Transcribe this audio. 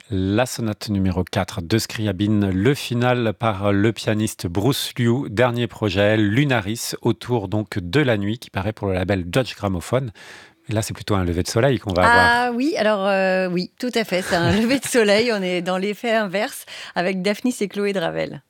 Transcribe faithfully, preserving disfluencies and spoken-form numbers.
La sonate numéro quatre de Scriabine, le final par le pianiste Bruce Liu, dernier projet Lunaris, autour donc de la nuit qui paraît pour le label Dodge Gramophone. Et là, c'est plutôt un lever de soleil qu'on va avoir. Ah oui, alors euh, oui, tout à fait, c'est un lever de soleil, on est dans l'effet inverse avec Daphnis et Chloé de Ravel.